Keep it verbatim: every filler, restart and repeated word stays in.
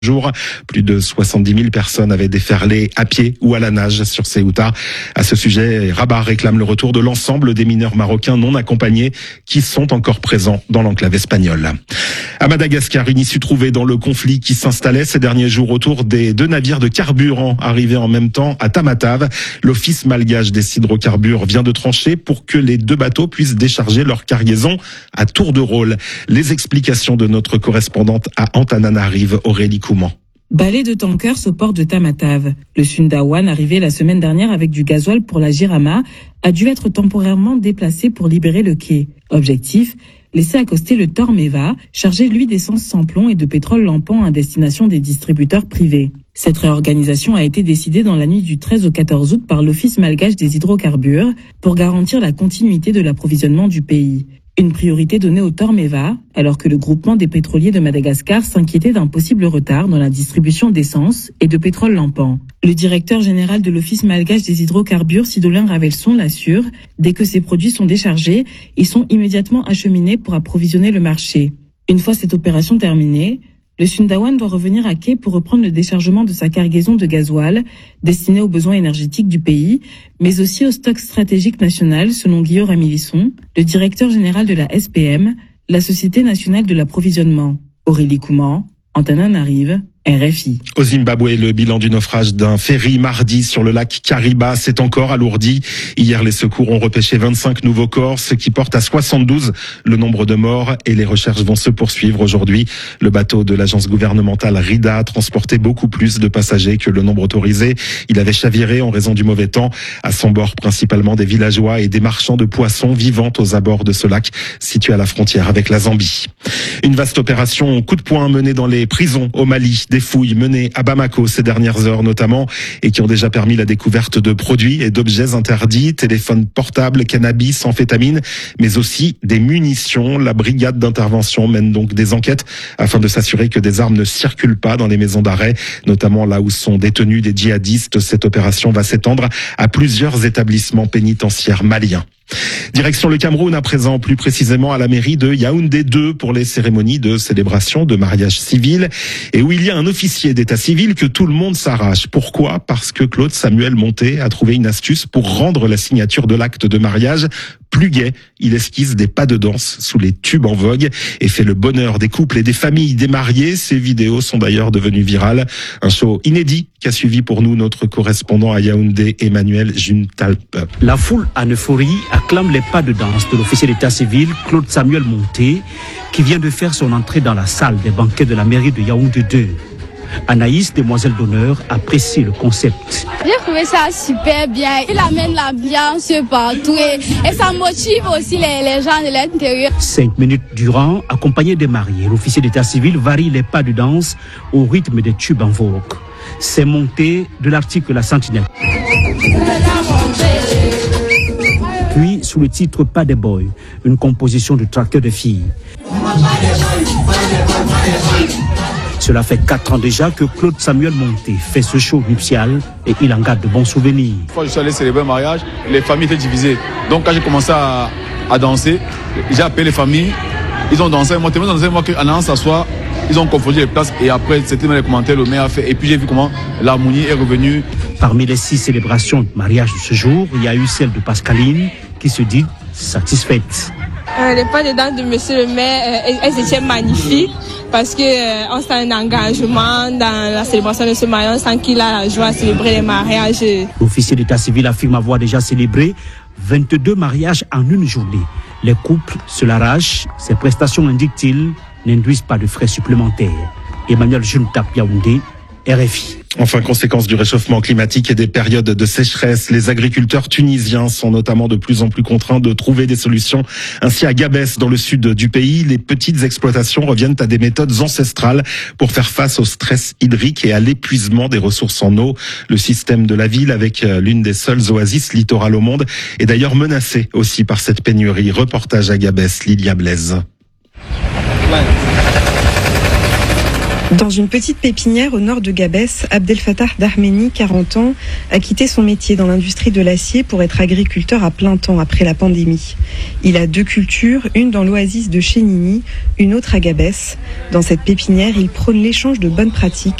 Jour, plus de soixante-dix mille personnes avaient déferlé à pied ou à la nage sur Ceuta. À ce sujet, Rabat réclame le retour de l'ensemble des mineurs marocains non accompagnés qui sont encore présents dans l'enclave espagnole. À Madagascar, une issue trouvée dans le conflit qui s'installait ces derniers jours autour des deux navires de carburant arrivés en même temps à Tamatave. L'Office malgache des hydrocarbures vient de trancher pour que les deux bateaux puissent décharger leur cargaison à tour de rôle. Les explications de notre correspondante à Antananarive, Aurélie Couman. Balai de tankers au port de Tamatave. Le Sundawan, arrivé la semaine dernière avec du gasoil pour la Jirama, a dû être temporairement déplacé pour libérer le quai. Objectif, laisser accoster le Tormeva, chargé lui d'essence sans plomb et de pétrole lampant à destination des distributeurs privés. Cette réorganisation a été décidée dans la nuit du treize au quatorze août par l'Office malgache des hydrocarbures pour garantir la continuité de l'approvisionnement du pays. Une priorité donnée au Tormeva, alors que le groupement des pétroliers de Madagascar s'inquiétait d'un possible retard dans la distribution d'essence et de pétrole lampant. Le directeur général de l'Office malgache des hydrocarbures, Sidolin Ravelson, l'assure, dès que ces produits sont déchargés, ils sont immédiatement acheminés pour approvisionner le marché. Une fois cette opération terminée, le Sundawan doit revenir à quai pour reprendre le déchargement de sa cargaison de gasoil destinée aux besoins énergétiques du pays, mais aussi au stock stratégique national, selon Guillaume Ramilisson, le directeur général de la S P M, la Société nationale de l'approvisionnement. Aurélie Couman, Antananarive, R F I. Au Zimbabwe, le bilan du naufrage d'un ferry mardi sur le lac Kariba s'est encore alourdi. Hier, les secours ont repêché vingt-cinq nouveaux corps, ce qui porte à soixante-douze le nombre de morts, et les recherches vont se poursuivre aujourd'hui. Le bateau de l'agence gouvernementale RIDA transportait beaucoup plus de passagers que le nombre autorisé. Il avait chaviré en raison du mauvais temps. À son bord, principalement des villageois et des marchands de poissons vivant aux abords de ce lac, situé à la frontière avec la Zambie. Une vaste opération coup de poing menée dans les prisons au Mali. Des fouilles menées à Bamako ces dernières heures notamment, et qui ont déjà permis la découverte de produits et d'objets interdits, téléphones portables, cannabis, amphétamines, mais aussi des munitions. La brigade d'intervention mène donc des enquêtes afin de s'assurer que des armes ne circulent pas dans les maisons d'arrêt, notamment là où sont détenus des djihadistes. Cette opération va s'étendre à plusieurs établissements pénitentiaires maliens. Direction le Cameroun à présent, plus précisément à la mairie de Yaoundé deux pour les cérémonies de célébration de mariage civil, et où il y a un officier d'état civil que tout le monde s'arrache. Pourquoi ? Parce que Claude Samuel Monté a trouvé une astuce pour rendre la signature de l'acte de mariage plus gai. Il esquisse des pas de danse sous les tubes en vogue et fait le bonheur des couples et des familles des mariés. Ces vidéos sont d'ailleurs devenues virales. Un show inédit qu'a suivi pour nous notre correspondant à Yaoundé, Emmanuel Juntalp. La foule en euphorie acclame les pas de danse de l'officier d'état civil Claude Samuel Monté, qui vient de faire son entrée dans la salle des banquets de la mairie de Yaoundé deux. Anaïs, demoiselle d'honneur, apprécie le concept. J'ai trouvé ça super bien. Il amène l'ambiance partout et, et ça motive aussi les, les gens de l'intérieur. Cinq minutes durant, accompagné des mariés, l'officier d'état civil varie les pas de danse au rythme des tubes en vogue. C'est Monté de l'article La Sentinelle. Puis, sous le titre Pas des boys, une composition de tracteur de filles. Cela fait quatre ans déjà que Claude Samuel Monté fait ce show nuptial et il en garde de bons souvenirs. Quand je suis allé célébrer un mariage, les familles étaient divisées. Donc quand j'ai commencé à, à danser, j'ai appelé les familles, ils ont dansé. Moi, tellement dansé, moi, qu'en allant s'asseoir, ils ont confondu les places et après, c'était dans les commentaires, le maire a fait. Et puis j'ai vu comment l'harmonie est revenue. Parmi les six célébrations de mariage de ce jour, il y a eu celle de Pascaline qui se dit satisfaite. Euh, les pas de danse de monsieur le maire, euh, elles étaient magnifiques parce qu'on euh, sent un engagement dans la célébration de ce mariage, on sent qu'il a la joie à célébrer les mariages. L'officier d'état civil affirme avoir déjà célébré vingt-deux mariages en une journée. Les couples se l'arrachent, ces prestations, indique-t-il, n'induisent pas de frais supplémentaires. Emmanuel Juntalp, Yaoundé, R F I. Enfin, conséquence du réchauffement climatique et des périodes de sécheresse, les agriculteurs tunisiens sont notamment de plus en plus contraints de trouver des solutions. Ainsi, à Gabès, dans le sud du pays, les petites exploitations reviennent à des méthodes ancestrales pour faire face au stress hydrique et à l'épuisement des ressources en eau. Le système de la ville, avec l'une des seules oasis littorales au monde, est d'ailleurs menacé aussi par cette pénurie. Reportage à Gabès, Lilia Blaise. Dans une petite pépinière au nord de Gabès, Abdel Fattah Dahmeni, quarante ans, a quitté son métier dans l'industrie de l'acier pour être agriculteur à plein temps après la pandémie. Il a deux cultures, une dans l'oasis de Chénini, une autre à Gabès. Dans cette pépinière, il prône l'échange de bonnes pratiques